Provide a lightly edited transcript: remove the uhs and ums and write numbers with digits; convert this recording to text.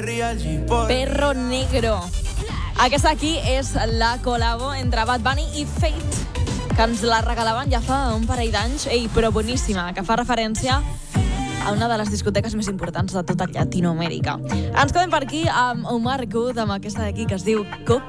Perro Negro. Aquesta aquí és la col·labo entre Bad Bunny i Fate, que ens la regalaven ja fa un parell d'anys, però boníssima, que fa referència a una de les discoteques més importants de tota Llatinoamèrica. Ens quedem per aquí amb Omar Good, amb aquesta d'aquí que es diu Cook.